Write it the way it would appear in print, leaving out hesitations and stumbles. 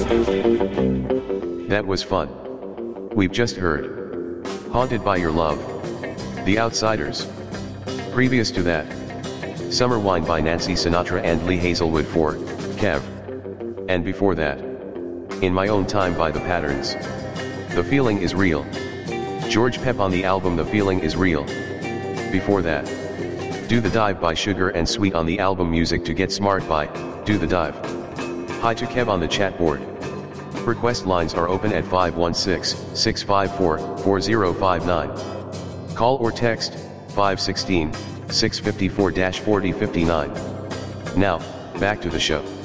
That was fun. We've just heard Haunted by Your Love, The Outsiders. Previous to that, Summer Wine by Nancy Sinatra and Lee Hazelwood for Kev. And before that, In My Own Time by The Patterns. The Feeling Is Real. George Pep on the album The Feeling Is Real. Before that, Do the Dive by Sugar and Sweet on the album Music to Get Smart by Do the Dive. Hi to Kev on the chat board. Request lines are open at 516-654-4059. Call or text 516-654-4059. Now, back to the show.